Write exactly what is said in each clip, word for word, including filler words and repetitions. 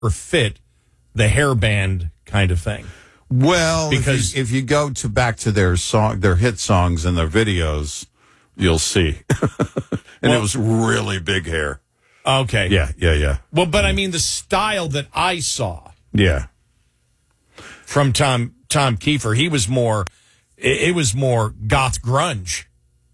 fit the hairband kind of thing. Well, because if you, if you go to back to their song, their hit songs and their videos, you'll see. And well, it was really big hair. Okay. Yeah, yeah, yeah. Well, but I mean, the style that I saw Yeah. from Tom Tom Kiefer, he was more, it, it was more goth grunge.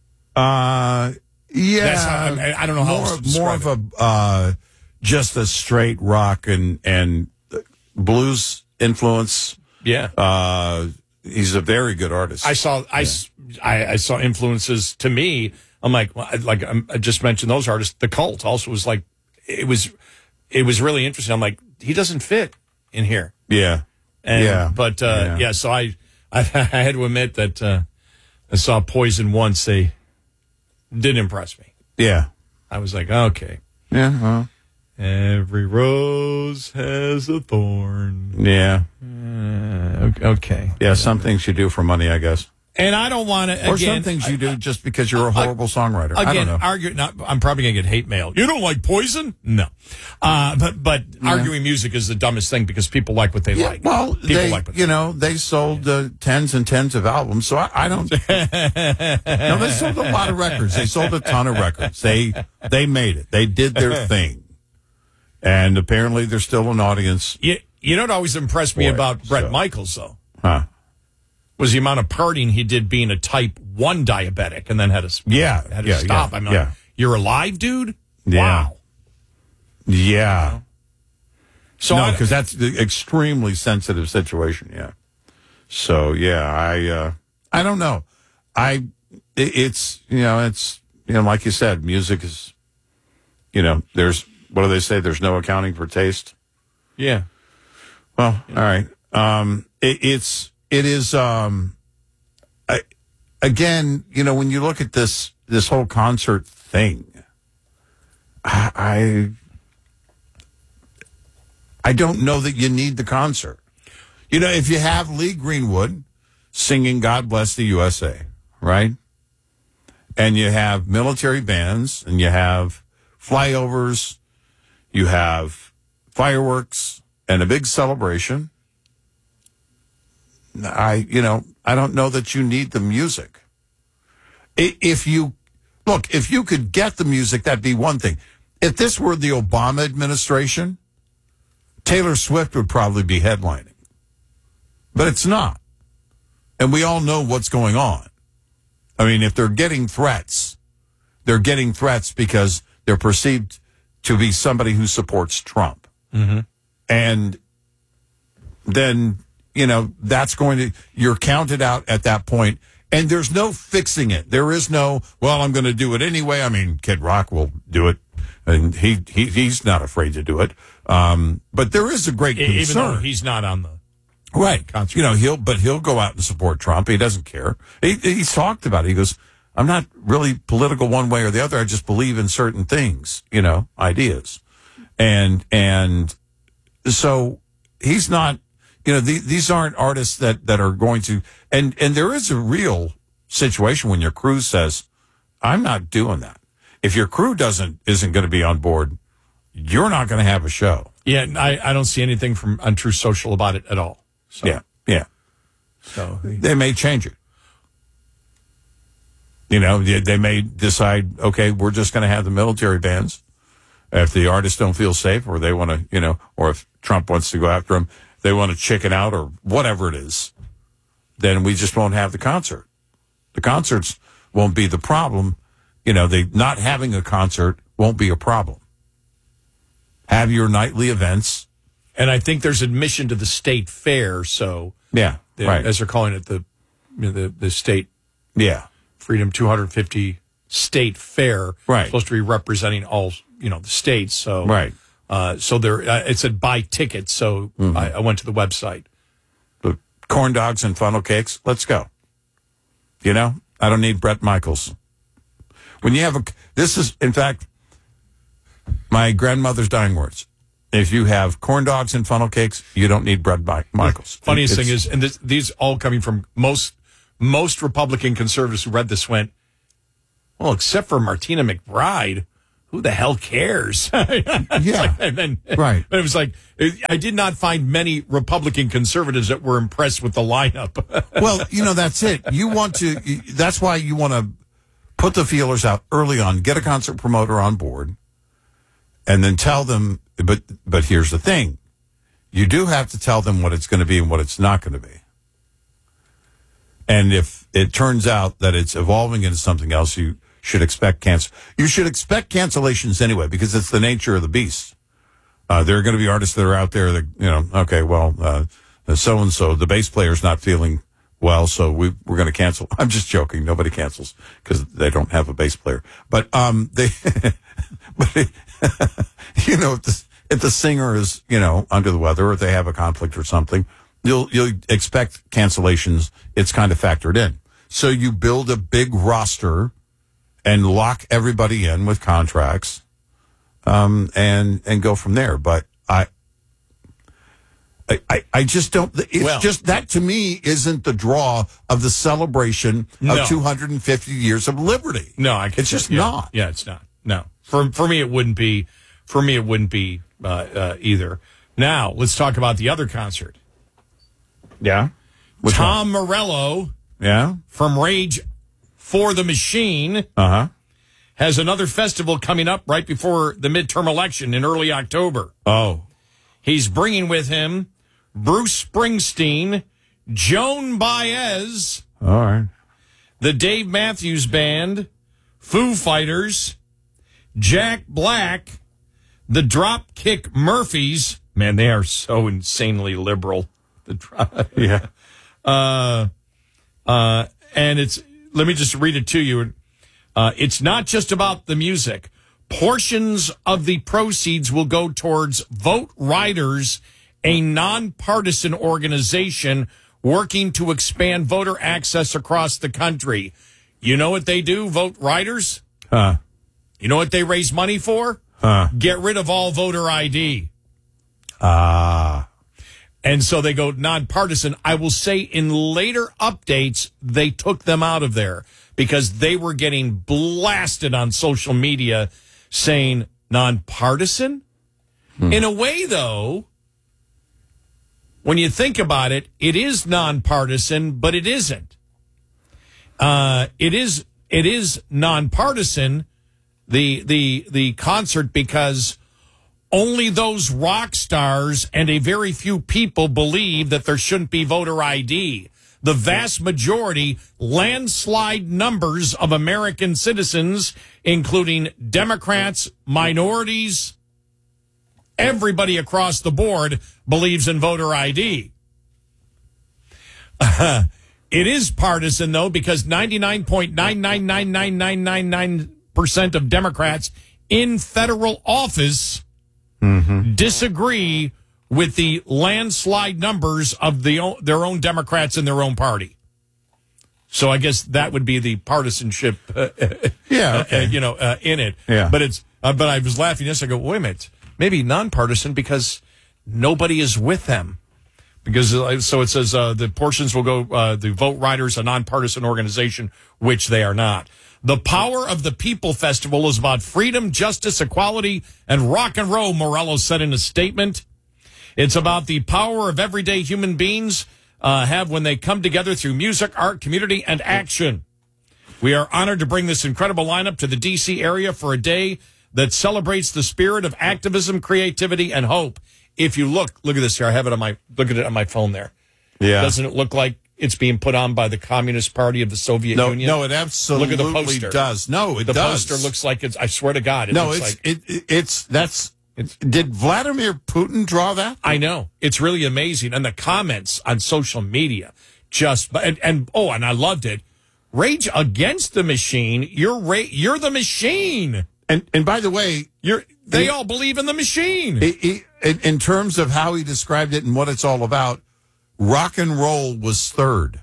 Uh, yeah. That's how, I, I don't know how more, else to more of a, uh, just a straight rock and, and blues influence. Yeah. Uh, he's a very good artist. I saw, I, yeah. I, I saw influences to me. I'm like, well, like I just mentioned those artists. The Cult also was like, it was, it was really interesting. I'm like, he doesn't fit in here. Yeah. And, yeah. But, uh, yeah. yeah, so I, I, I had to admit that, uh, I saw Poison once. They didn't impress me. Yeah. I was like, okay. Yeah. Well. Every rose has a thorn. Yeah. Uh, okay. Yeah, some things you do for money, I guess. And I don't want to, Or some things you do just because you're a horrible uh, songwriter. Again, I don't know. argue, not, I'm probably going to get hate mail. You don't like Poison? No. Uh, but but yeah. arguing music is the dumbest thing because people like what they yeah, like. Well, people they, like what you they know, like. they sold uh, tens and tens of albums, so I, I don't. No, they sold a lot of records. They sold a ton of records. They they made it. They did their thing. And apparently there's still an audience. You, you know what always impressed me Boy, about Bret so. Michaels, though? Huh. Was the amount of partying he did being a type one diabetic and then had to, yeah, had to yeah, stop. Yeah, I mean, yeah. like, you're alive, dude? Yeah. Wow. Yeah. So no, because that's an extremely sensitive situation, yeah. So, yeah, I uh, I don't know. I it, It's, you know, it's, you know, like you said, music is, you know, there's, what do they say? There's no accounting for taste. Yeah. Well, yeah. All right. Um, it, it's, it is, um, I, again, you know, when you look at this, this whole concert thing, I, I, I don't know that you need the concert. You know, if you have Lee Greenwood singing God Bless the U S A, right? And you have military bands and you have flyovers, you have fireworks and a big celebration. I, you know, I don't know that you need the music. If you, look, if you could get the music, that'd be one thing. If this were the Obama administration, Taylor Swift would probably be headlining. But it's not. And we all know what's going on. I mean, if they're getting threats, they're getting threats because they're perceived to be somebody who supports Trump. Mm-hmm. And then, you know, that's going to, you're counted out at that point, and there's no fixing it. There is no, well, I'm going to do it anyway. I mean, Kid Rock will do it, and he, he he's not afraid to do it. Um, but there is a great concern. Even though he's not on the right concert. You know, he'll, but he'll go out and support Trump. He doesn't care. He, he's talked about it. He goes, I'm not really political one way or the other. I just believe in certain things, you know, ideas. And, and so he's not, you know, the, these aren't artists that, that are going to, and, and there is a real situation when your crew says, I'm not doing that. If your crew doesn't, isn't going to be on board, you're not going to have a show. Yeah. I, I don't see anything from on True Social about it at all. So. Yeah. Yeah. So they may change it. You know, they may decide, okay, we're just going to have the military bands. If the artists don't feel safe or they want to, you know, or if Trump wants to go after them, they want to chicken out or whatever it is, then we just won't have the concert. The concerts won't be the problem. You know, they not having a concert won't be a problem. Have your nightly events. And I think there's admission to the state fair, so yeah, right. As they're calling it, the you know, the the state yeah Freedom two hundred fifty State Fair, right? Supposed to be representing all you know the states, so right. Uh, so there, uh, it said buy tickets, so mm-hmm. I, I went to the website. The corn dogs and funnel cakes. Let's go. You know, I don't need Bret Michaels. When you have a, this is in fact my grandmother's dying words. If you have corn dogs and funnel cakes, you don't need Bret Michaels. The funniest it's, thing is, and this, these all coming from most most Republican conservatives who read this went, well, except for Martina McBride, who the hell cares? Yeah. Like, and then, Right. But it was like, I did not find many Republican conservatives that were impressed with the lineup. Well, you know, that's it. You want to, that's why you want to put the feelers out early on, get a concert promoter on board, and then tell them, but, but here's the thing. You do have to tell them what it's going to be and what it's not going to be. And if it turns out that it's evolving into something else, you should expect cancel. You should expect cancellations anyway, because it's the nature of the beast. Uh, there are going to be artists that are out there that, you know, okay, well, uh, so-and-so, the bass player's not feeling well, so we, we're going to cancel. I'm just joking. Nobody cancels because they don't have a bass player. But, um, they, but, you know, if the, if the singer is, you know, under the weather or if they have a conflict or something, you'll, you'll expect cancellations. It's kind of factored in. So you build a big roster and lock everybody in with contracts, um, and, and go from there. But I, I, I just don't, it's well, just, that to me isn't the draw of the celebration no. of two hundred fifty years of liberty. No, I can it's just yeah, not. Yeah, it's not. No. For, for me, it wouldn't be, for me, it wouldn't be, uh, uh, either. Now, let's talk about the other concert. Yeah. Which Tom one? Morello. Yeah. From Rage for the Machine. Uh-huh. Has another festival coming up right before the midterm election in early October. Oh. He's bringing with him Bruce Springsteen, Joan Baez, all right, the Dave Matthews Band, Foo Fighters, Jack Black, the Dropkick Murphys. Man, they are so insanely liberal. The drop, yeah. Uh, uh, and it's, let me just read it to you. Uh, it's not just about the music. Portions of the proceeds will go towards Vote Riders, a nonpartisan organization working to expand voter access across the country. You know what they do, Vote Riders? Huh. You know what they raise money for? Huh. Get rid of all voter I D. Ah. Uh, and so they go nonpartisan. I will say in later updates, they took them out of there because they were getting blasted on social media saying nonpartisan. Hmm. In a way, though, when you think about it, it is nonpartisan, but it isn't. Uh, it is it is nonpartisan, the the the concert, because only those rock stars and a very few people believe that there shouldn't be voter I D. The vast majority, landslide numbers of American citizens, including Democrats, minorities, everybody across the board believes in voter I D. Uh, it is partisan, though, because ninety-nine point nine nine nine nine nine nine nine percent of Democrats in federal office mm-hmm. disagree with the landslide numbers of the their own Democrats in their own party. So I guess that would be the partisanship, uh, yeah, okay. uh, you know, uh, in it. Yeah. But it's. Uh, but I was laughing yesterday. I go, wait a minute, maybe nonpartisan because nobody is with them. Because uh, so it says uh, the portions will go. Uh, the Vote Riders, a nonpartisan organization, which they are not. The Power of the People Festival is about freedom, justice, equality, and rock and roll. Morello said in a statement. It's about the power of everyday human beings uh, have when they come together through music, art, community, and action. We are honored to bring this incredible lineup to the D C area for a day that celebrates the spirit of activism, creativity, and hope. If you look, look at this here. I have it on my, look at it on my phone there. Yeah. Doesn't it look like it's being put on by the Communist Party of the Soviet no, Union? No, it absolutely look at the poster. does. No, it the does. The poster looks like it's, I swear to God, it no, looks it's, like. it, it, it's, that's, it's, did Vladimir Putin draw that? I know. It's really amazing. And the comments on social media just, and, and oh, and I loved it. Rage Against the Machine. You're ra- you're the machine. And and by the way, you're they he, all believe in the machine. He, he, in, in terms of how he described it and what it's all about, rock and roll was third.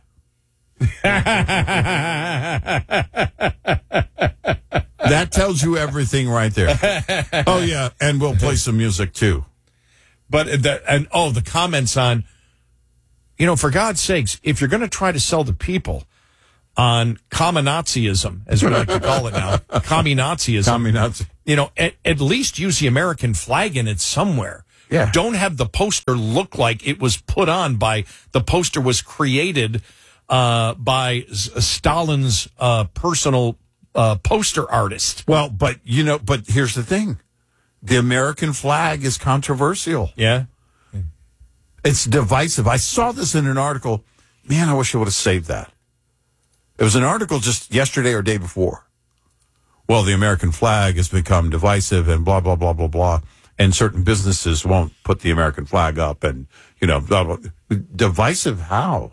That tells you everything right there. Oh yeah, and we'll play some music too. But the, and oh, the comments on, you know, for God's sakes, if you're going to try to sell the people on communazism, as we like to call it now, communazism. Communazi. You know, at, at least use the American flag in it somewhere. Yeah. Don't have the poster look like it was put on by, the poster was created uh, by S- Stalin's uh, personal uh, poster artist. Well, but, you know, but here's the thing. The American flag is controversial. Yeah. It's divisive. I saw this in an article. Man, I wish I would have saved that. It was an article just yesterday or day before. Well, the American flag has become divisive and blah, blah, blah, blah, blah. And certain businesses won't put the American flag up and, you know, blah, blah. Divisive how?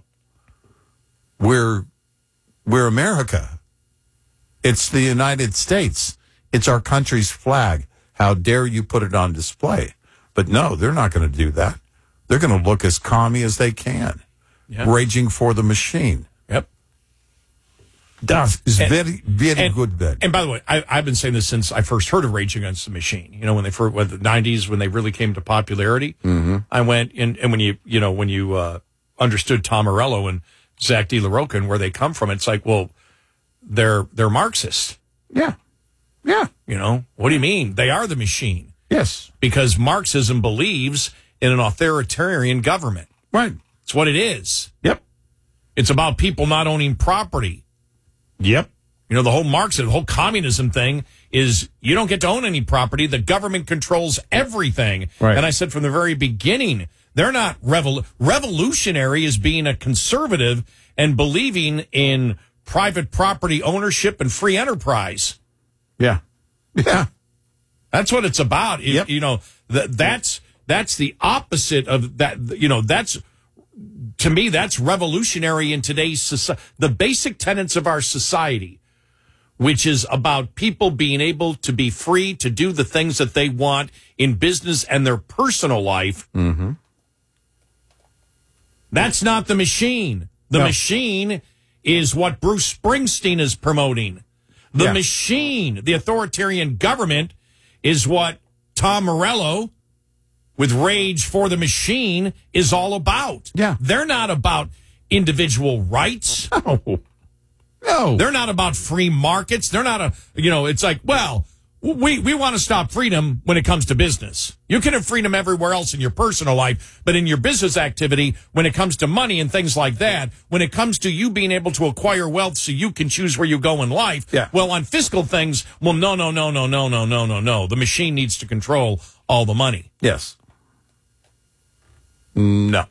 We're, we're America. It's the United States. It's our country's flag. How dare you put it on display? But no, they're not going to do that. They're going to look as commie as they can. Yep. Raging for the machine. Yep. That is and, very, very and, good. Ben. And by the way, I, I've been saying this since I first heard of Rage Against the Machine. You know, when they first, when the nineties, when they really came to popularity, mm-hmm. I went and, and when you, you know, when you uh, understood Tom Morello and Zach De La Rocha and where they come from, it's like, well, they're they're Marxist. Yeah, yeah. You know, what do you mean? They are the machine. Yes, because Marxism believes in an authoritarian government. Right. It's what it is. Yep. It's about people not owning property. Yep. You know, the whole Marxism, the whole communism thing is you don't get to own any property. The government controls everything. Right. And I said from the very beginning, they're not revol- revolutionary as being a conservative and believing in private property ownership and free enterprise. Yeah. Yeah. That's what it's about. It, yep. You know, th- that's that's the opposite of that. You know, that's, to me, that's revolutionary in today's society. The basic tenets of our society, which is about people being able to be free to do the things that they want in business and their personal life. Mm-hmm. That's not the machine. The no. machine is what Bruce Springsteen is promoting. The yeah. machine, the authoritarian government, is what Tom Morello with Rage for the Machine is all about. Yeah. They're not about individual rights. No. No. They're not about free markets. They're not a, you know, it's like, well, we, we want to stop freedom when it comes to business. You can have freedom everywhere else in your personal life, but in your business activity, when it comes to money and things like that, when it comes to you being able to acquire wealth so you can choose where you go in life, yeah. well, on fiscal things, well, no, no, no, no, no, no, no, no, no. The machine needs to control all the money. Yes. No.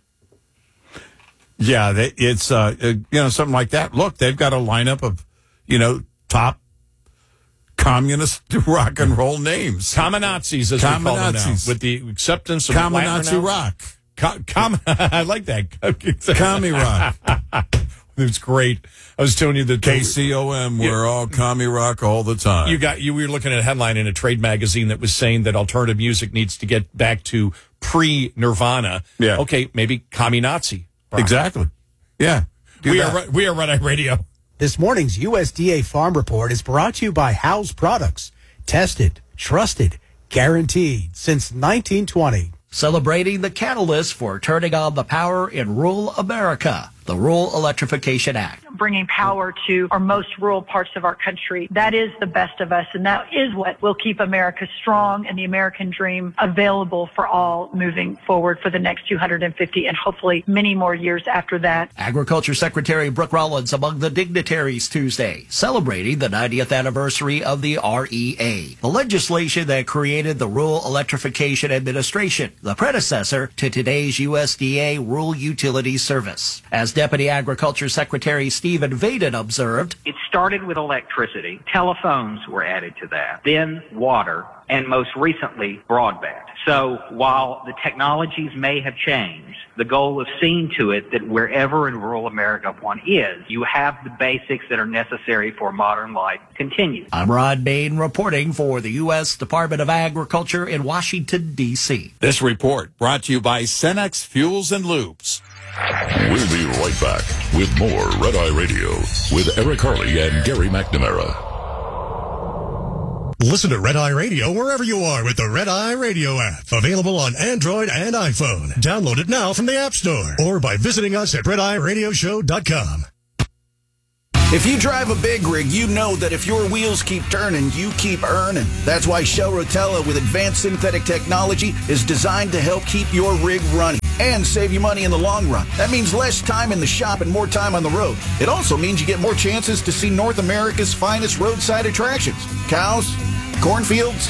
Yeah, they, it's, uh, uh, you know, something like that. Look, they've got a lineup of, you know, top communist rock and roll names. Communazis, as Communazis. we call them now, with the acceptance of Communazi rock. Com, com, I like that. Commie rock. It was great. I was telling you that K C O M, we're all commie rock all the time. You got you. We were looking at a headline in a trade magazine that was saying that alternative music needs to get back to pre-Nirvana. Yeah. Okay, maybe Communazi. Rock. Exactly. Yeah. We that. are we are Red Eye Radio. This morning's U S D A Farm Report is brought to you by House Products. Tested, trusted, guaranteed since nineteen twenty. Celebrating the catalyst for turning on the power in rural America, the Rural Electrification Act. Bringing power to our most rural parts of our country. That is the best of us, and that is what will keep America strong and the American dream available for all moving forward for the next two hundred fifty and hopefully many more years after that. Agriculture Secretary Brooke Rollins among the dignitaries Tuesday, celebrating the ninetieth anniversary of the R E A, the legislation that created the Rural Electrification Administration, the predecessor to today's U S D A Rural Utilities Service. As Deputy Agriculture Secretary Stephen Vaden observed, it started with electricity. Telephones were added to that. Then water, and most recently, broadband. So while the technologies may have changed, the goal of seeing to it that wherever in rural America one is, you have the basics that are necessary for modern life continue. I'm Rod Bain reporting for the U S Department of Agriculture in Washington, D C This report brought to you by Cenex Fuels and Lubes. We'll be right back with more Red Eye Radio with Eric Harley and Gary McNamara. Listen to Red Eye Radio wherever you are with the Red Eye Radio app. Available on Android and iPhone. Download it now from the App Store or by visiting us at red eye radio show dot com. If you drive a big rig, you know that if your wheels keep turning, you keep earning. That's why Shell Rotella with advanced synthetic technology is designed to help keep your rig running and save you money in the long run. That means less time in the shop and more time on the road. It also means you get more chances to see North America's finest roadside attractions. Cows, cornfields,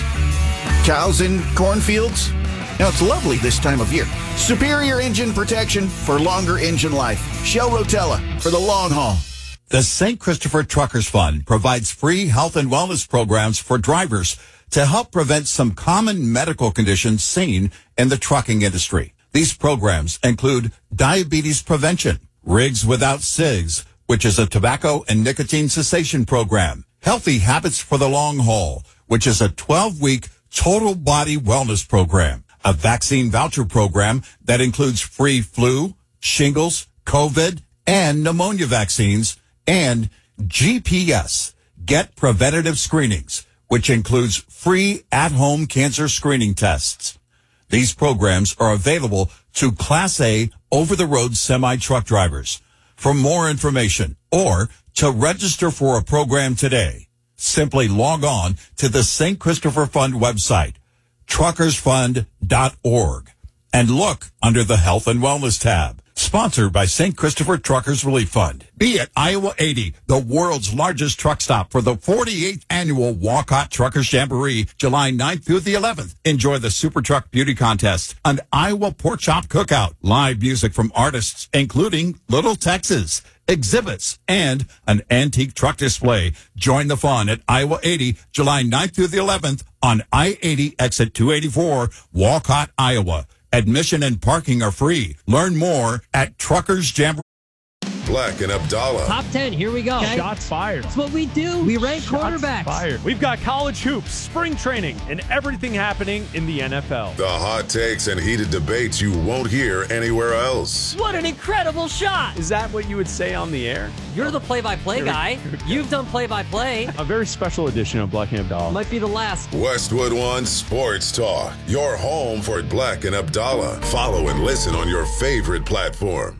cows in cornfields. Now, it's lovely this time of year. Superior engine protection for longer engine life. Shell Rotella for the long haul. The Saint Christopher Truckers Fund provides free health and wellness programs for drivers to help prevent some common medical conditions seen in the trucking industry. These programs include diabetes prevention, Rigs Without Cigs, which is a tobacco and nicotine cessation program, Healthy Habits for the Long Haul, which is a twelve-week total body wellness program, a vaccine voucher program that includes free flu, shingles, COVID, and pneumonia vaccines, and G P S, Get Preventative Screenings, which includes free at-home cancer screening tests. These programs are available to Class A over-the-road semi-truck drivers. For more information or to register for a program today, simply log on to the Saint Christopher Fund website, truckers fund dot org, and look under the Health and Wellness tab. Sponsored by Saint Christopher Truckers Relief Fund. Be at Iowa eighty, the world's largest truck stop for the forty-eighth annual Walcott Truckers Jamboree, July ninth through the eleventh. Enjoy the Super Truck Beauty Contest, an Iowa Pork Chop Cookout, live music from artists including Little Texas, exhibits, and an antique truck display. Join the fun at Iowa eighty, July ninth through the eleventh on I eighty exit two eighty-four, Walcott, Iowa. Admission and parking are free. Learn more at Truckers Jamboree. Black and Abdallah. Top ten, here we go. Okay. Shots fired. That's what we do. We rank Shots quarterbacks. Fired. We've got college hoops, spring training, and everything happening in the N F L. The hot takes and heated debates you won't hear anywhere else. What an incredible shot. Is that what you would say on the air? You're the play-by-play guy. You've done play-by-play. A very special edition of Black and Abdallah. Might be the last. Westwood One Sports Talk. Your home for Black and Abdallah. Follow and listen on your favorite platform.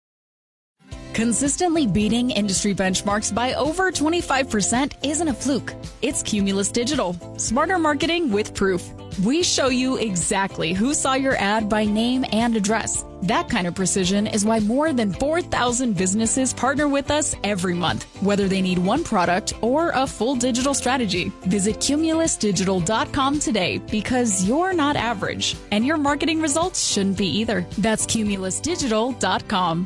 Consistently beating industry benchmarks by over twenty-five percent isn't a fluke. It's Cumulus Digital. Smarter marketing with proof. We show you exactly who saw your ad by name and address. That kind of precision is why more than four thousand businesses partner with us every month, whether they need one product or a full digital strategy. Visit cumulus digital dot com today because you're not average, and your marketing results shouldn't be either. That's cumulus digital dot com.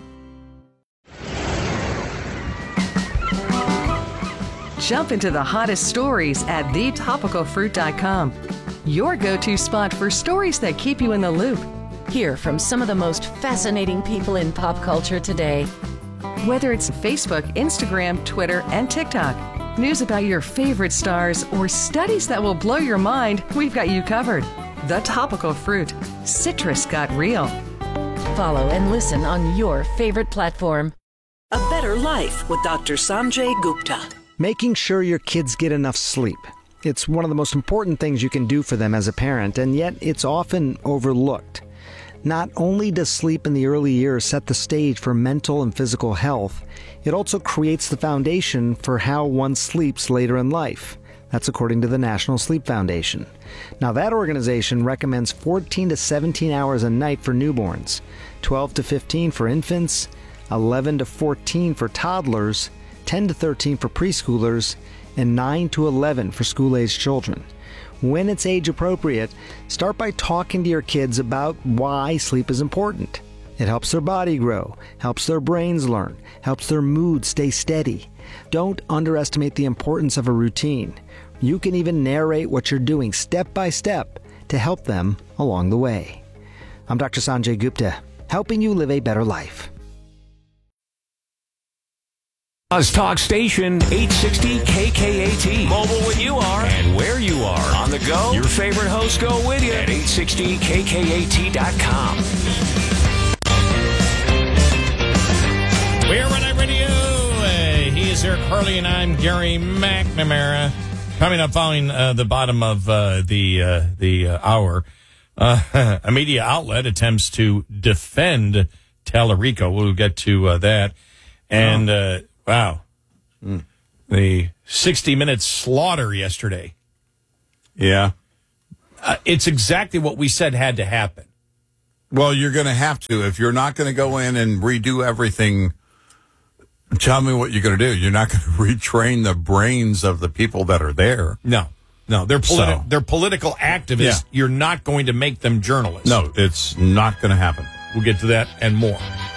Jump into the hottest stories at the topical fruit dot com. Your go-to spot for stories that keep you in the loop. Hear from some of the most fascinating people in pop culture today. Whether it's Facebook, Instagram, Twitter, and TikTok, news about your favorite stars, or studies that will blow your mind, we've got you covered. The Topical Fruit. Citrus got real. Follow and listen on your favorite platform. A Better Life with Doctor Sanjay Gupta. Making sure your kids get enough sleep. It's one of the most important things you can do for them as a parent, and yet it's often overlooked. Not only does sleep in the early years set the stage for mental and physical health, it also creates the foundation for how one sleeps later in life. That's according to the National Sleep Foundation. Now, that organization recommends fourteen to seventeen hours a night for newborns, twelve to fifteen for infants, eleven to fourteen for toddlers, ten to thirteen for preschoolers, and nine to eleven for school-aged children. When it's age appropriate, start by talking to your kids about why sleep is important. It helps their body grow, helps their brains learn, helps their mood stay steady. Don't underestimate the importance of a routine. You can even narrate what you're doing step by step to help them along the way. I'm Doctor Sanjay Gupta, helping you live a better life. Buzz Talk Station, eight sixty K K A T. Mobile when you are and where you are. On the go, your favorite hosts go with you at eight sixty K K A T dot com. We are Red Eye Radio. Uh, he is Eric Harley, and I'm Gary McNamara. Coming up following uh, the bottom of uh, the uh, the uh, hour, uh, a media outlet attempts to defend Tallarico. We'll get to uh, that. And... Uh, Wow. Mm. The sixty minute slaughter yesterday. Yeah. Uh, it's exactly what we said had to happen. Well, you're going to have to. If you're not going to go in and redo everything, tell me what you're going to do. You're not going to retrain the brains of the people that are there. No. No, they're, politi- So- they're political activists. Yeah. You're not going to make them journalists. No, it's not going to happen. We'll get to that and more.